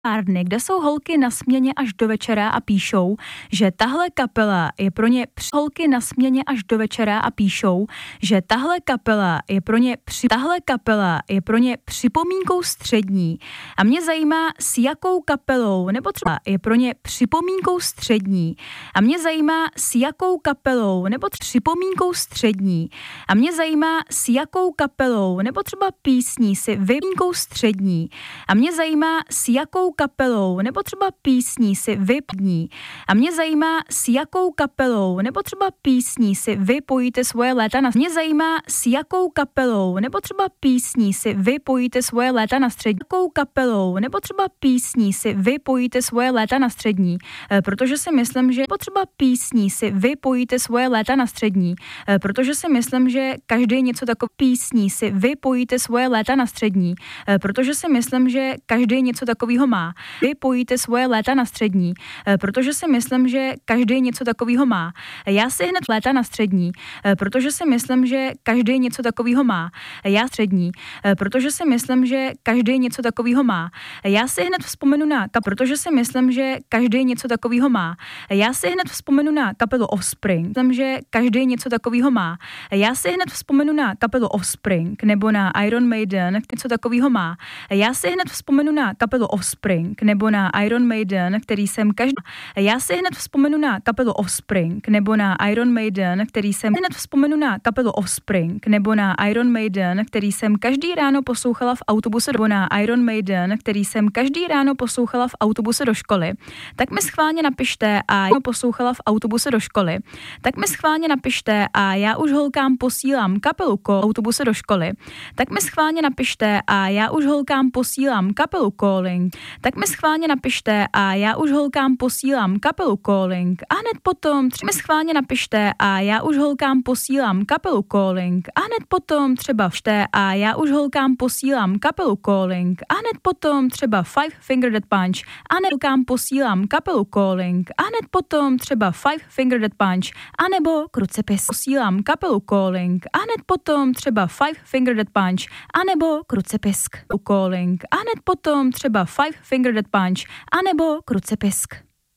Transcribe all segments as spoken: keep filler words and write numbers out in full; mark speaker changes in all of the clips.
Speaker 1: Párny, kde jsou holky na směně až do večera a píšou, že tahle kapela je pro ně při... holky na směně až do večera a píšou, že tahle kapela je pro ně při... tahle kapela je pro ně připomínkou střední. A mě zajímá, s jakou kapelou, nebo třeba je pro ně připomínkou střední. A mě zajímá, s jakou kapelou, nebo třeba připomínkou střední. A mě zajímá, s jakou kapelou, nebo třeba písní si vypomínkou střední. A mě zajímá, s jakou kapelou nebo třeba písní si vypní. A mě zajímá, s jakou kapelou nebo třeba písní si vypojíte svoje léta na mě zajímá, s jakou kapelou nebo třeba písní si vypojíte svoje léta na střední. Jakou kapelou nebo třeba písní si vypojíte svoje léta na střední, protože si myslím, že potřeba písní si vypojíte svoje léta na střední, protože si myslím, že každý něco takové písní si vypojíte svoje léta na střední, protože si myslím, že každý něco takového má. Vy pojíte svoje léta na střední, protože si myslím, že každý něco takového má. Já si hned léta na střední, protože si myslím, že každý něco takového má. Já střední, protože si myslím, že každý něco takového má. Já si hned vzpomenu na kap, protože si myslím, že každý něco takového má. Já si hned vzpomenu na kapelu Offspring, myslím, že každý něco takového má. Já si hned vzpomenu na kapelu Offspring nebo na Iron Maiden, něco takového má. Já si hned vzpomenu na kapelu Offspring nebo na Iron Maiden, který jsem každý... Já si hned vzpomenu na kapelu Offspring nebo na Iron Maiden, který jsem hned vzpomenu na kapelu Offspring nebo na Iron Maiden, který jsem každý ráno poslouchala v autobuse nebo na Iron Maiden, který jsem každý ráno poslouchala v autobuse do školy. Tak mi schválně napište a já poslouchala v autobuse do školy. Tak mi schválně napište a já už holkám posílám kapelu Call autobuse do školy. Tak mi schválně napište a já už holkám posílám kapelu Calling. Tak mi schválně napište a já už holkám posílám kapelu Calling. A hned potom tři mi schválně napište a já už holkám posílám kapelu Calling. A hned potom třeba všte a já už holkám posílám kapelu Calling. A hned potom třeba Five Finger Death Punch. A hned holkám posílám kapelu Calling. A hned potom třeba Five Finger Death Punch. A nebo Krucepis posílám kapelu Calling. A hned potom třeba Five Finger Death Punch. A nebo Krucepisk Calling. A hned potom třeba Five Finger Death Punch. A nebo Krucepisk.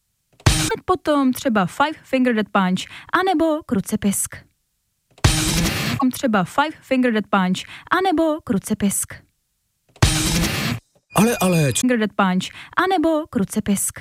Speaker 1: Hned potom třeba Five Finger Death Punch. A nebo Krucepisk. Třeba Five Finger Death Punch. A nebo Krucepisk.
Speaker 2: Ale, ale...
Speaker 1: Finger Death Punch. A nebo Krucepisk.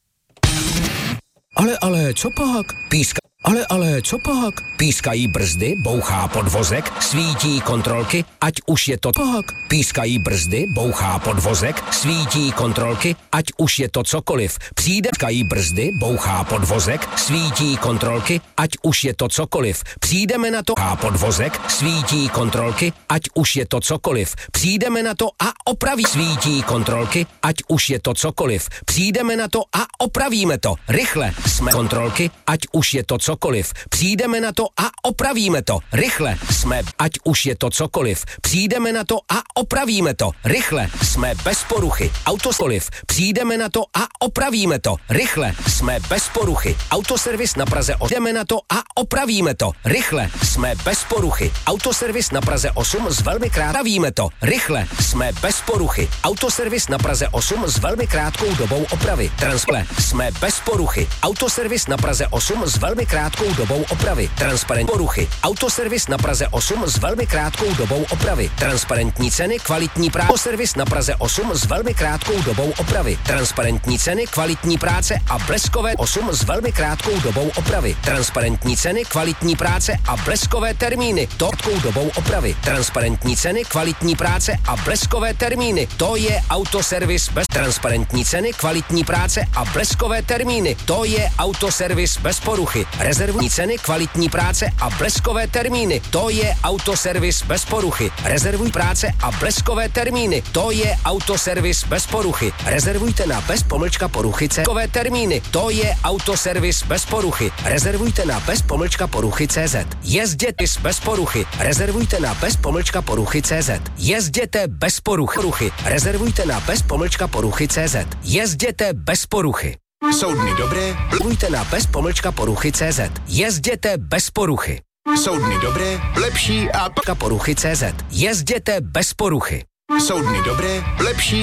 Speaker 2: Ale, ale, co pak? Píska. Ale, ale, co pak? Pískají brzdy, bouchá podvozek, svítí kontrolky, ať už je to pak. Pískají brzdy, bouchá podvozek, svítí kontrolky, ať už je to cokoliv. Přijde, pískají brzdy, bouchá podvozek, svítí kontrolky, ať už je to cokoliv. Přijdeme na to a podvozek, svítí kontrolky, ať už je to cokoliv. Přijdeme na to a opraví svítí kontrolky, ať už je to cokoliv. Přijdeme na to a opravíme to. Rychle jsme kontrolky, ať už je to cokoliv. Přijdeme na to a opravíme to. Rychle jsme, ať už je to cokoliv. Přijdeme na to a opravíme to. Rychle jsme bez poruchy. Autoskoliv. Přijdeme na to a opravíme to. Rychle jsme bez poruchy. Autoservis na Praze osm. Jdeme na to a opravíme to. Rychle jsme bez poruchy. Autoservis na Praze osm s velmi krát. Opravíme to. Rychle jsme bez poruchy. Autoservis na Praze osm s velmi krátkou dobou opravy. Transple jsme bez poruchy. Autoservis na Praze osm s velmi krátkou dobou opravy. Transparent poruchy. Autoservis na Praze osm s velmi krátkou dobou opravy. Transparentní ceny, kvalitní práce. Autoservis na Praze osm s velmi krátkou dobou opravy. Transparentní ceny, kvalitní práce a bleskové osm s velmi krátkou dobou opravy. Transparentní ceny, kvalitní práce a bleskové termíny. Totkou dobou opravy. Transparentní ceny, kvalitní práce a bleskové termíny. To je autoservis bez transparentní ceny, kvalitní práce a bleskové termíny. To je autoservis bez poruchy. Rezervní ceny, kvalitní práce a bleskové termíny. To je autoservis bez poruchy. Rezervuj práce a bleskové termíny. To je autoservis bez poruchy. Rezervujte na bez pomlčka poruchy bleskové termíny. To je autoservis bez poruchy. Rezervujte na bez pomlčka poruchy C Z. Jezděte bez poruchy. Rezervujte na bez pomlčka poruchy C Z. Jezděte bez poruchy. Rezervujte na bez pomlčka poruchy C Z. Jezděte bez poruchy.
Speaker 3: Jsou dny dobré,
Speaker 2: Rezervujte na bez pomlčka poruchy C Z. Jezděte bez poruchy.
Speaker 3: jsou dny dobré, lepší a
Speaker 2: Poruchy C Z. Jezděte bez poruchy.
Speaker 3: jsou dny dobré, lepší